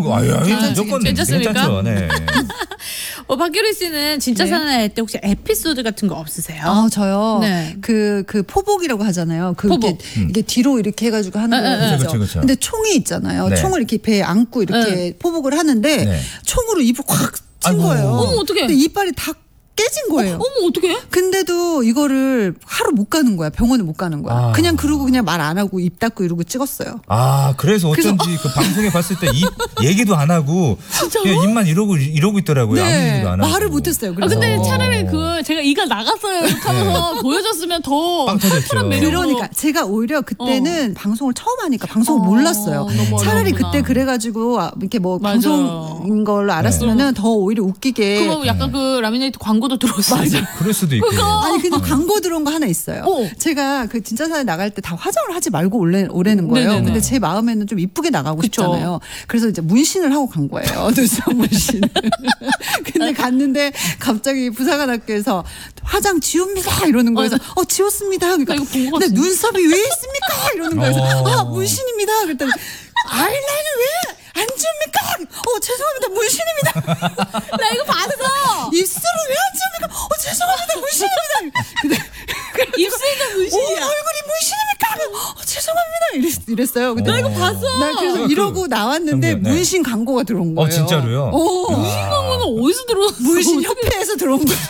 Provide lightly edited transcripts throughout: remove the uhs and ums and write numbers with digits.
무조건 괜찮습니까? 괜찮죠. 네. 박규리 씨는 진짜 네. 사나이 할 때 혹시 에피소드 같은 거 없으세요? 저요. 네. 그 포복이라고 하잖아요. 포복. 이게 뒤로 이렇게 해가지고 하는 거 있죠. 그쵸. 근데 총이 있잖아요. 네. 총을 이렇게 배에 안고 이렇게 포복을 하는데 네. 총으로 입을 콱 친 아이고. 거예요. 어머, 어떡해. 근데 이빨이 다 깨진 거예요. 어머 어떡해? 근데도 이거를 하루 못 가는 거야. 병원에 못 가는 거야. 아. 그냥 그러고 그냥 말 안 하고 입 닫고 이러고 찍었어요. 그래서 어쩐지 그 방송에 봤을 때 입 얘기도 안 하고 그냥 입만 이러고 있더라고요. 아무 얘기도 안 하고. 말을 못했어요. 그래서. 근데 차라리 제가 이가 나갔어요 이렇게 하면서 보여줬으면 더 빵 터졌죠. 사람 매력으로. 그러니까 제가 오히려 그때는 방송을 처음 하니까 방송을 몰랐어요. 너무 차라리 어려웠구나. 그때 그래가지고 이렇게 뭐 맞아요. 방송인 걸로 알았으면은 더 오히려 웃기게. 그거 약간 그 라미네이트 광고도 들어왔어요. 그럴 수도 있고. 아니 근데 광고 들어온 거 하나 있어요. 제가 그 진짜 사나이 나갈 때 다 화장을 하지 말고 오래는 거예요. 네네네. 근데 제 마음에는 좀 이쁘게 나가고 그쵸. 싶잖아요. 그래서 이제 문신을 하고 간 거예요. 눈썹 문신을. 근데 갔는데 갑자기 부사관학교에서 화장 지웁니다 이러는 거에서 지웠습니다. 그러니까 나 이거 본것 근데 같은데. 눈썹이 왜 있습니까? 이러는 거에서 문신입니다. 그랬더니 아이라인을 왜 안 지웁니까? 죄송합니다. 문신입니다. 나 이거 봤어. 입술을 왜 안 지웁니까? 죄송합니다. 문신입니다. 근데 입술도 문신이야. 얼굴이 문신입니까? 죄송합니다. 이랬어요. 근데 나 이거 봤어. 나 그래서 이러고 나왔는데 네. 문신 광고가 들어온 거예요. 진짜로요? 문신 광고는 어디서 들어왔어? 문신 협회에서 들어온 거예요.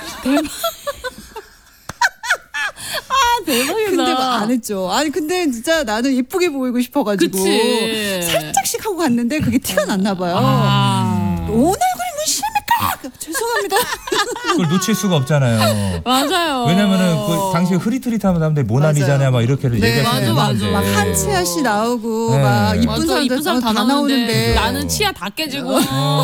대박이다. 근데 안 했죠. 아니 근데 진짜 나는 예쁘게 보이고 싶어가지고 그치. 살짝씩 하고 갔는데 그게 티가 났나 봐요. 온 얼굴이 문신입니까? 죄송합니다. 그걸 놓칠 수가 없잖아요. 맞아요. 왜냐면은 그 당시에 흐릿흐릿하면 사람들이 모나리자냐 막 이렇게 얘기할 수 맞아. 있는데. 막 한치아 씨 나오고 네. 막 이쁜 맞아, 사람들 이쁜 사람 다 다 나오는데 나오는데 나는 치아 다 깨지고.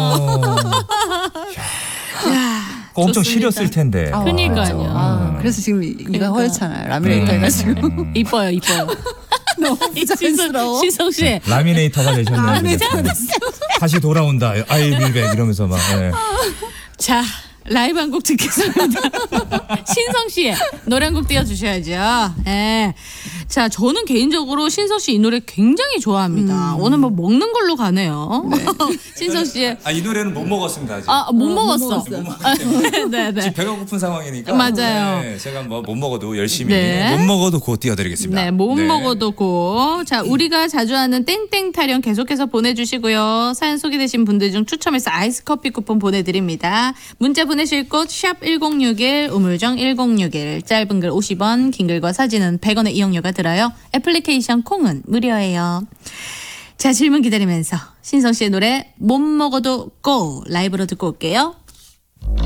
엄청 좋습니다. 시렸을 텐데. 그러니까요. 그래서 지금 이가 허옇잖아요. 라미네이터 해가지고. 이뻐요. 너무 부자연스러워. 신성 씨. 라미네이터가 되셨네요. 다시 돌아온다. 아이빌백 이러면서 막. 네. 자, 라이브 한 곡 듣겠습니다. 신성 씨의 노래 한 곡 띄워주셔야죠. 예. 자, 저는 개인적으로 신성 씨 이 노래 굉장히 좋아합니다. 오늘 뭐 먹는 걸로 가네요. 신성 씨의. 이 노래는 못 먹었습니다. 아직. 못 먹었어. 네. 지금 배가 고픈 상황이니까. 맞아요. 네, 제가 뭐 못 먹어도 열심히 네. 못 먹어도 곧 띄워드리겠습니다. 네, 못 먹어도 고. 자, 우리가 자주 하는 땡땡 타령 계속해서 보내주시고요. 사연 소개되신 분들 중 추첨해서 아이스 커피 쿠폰 보내드립니다. 문자 보내실 곳 샵 1061, 우물정 1061, 짧은 글 50원, 긴 글과 사진은 100원의 이용료가 들어요. 애플리케이션 콩은 무료예요. 자, 질문 기다리면서 신성 씨의 노래 못 먹어도 고 라이브로 듣고 올게요.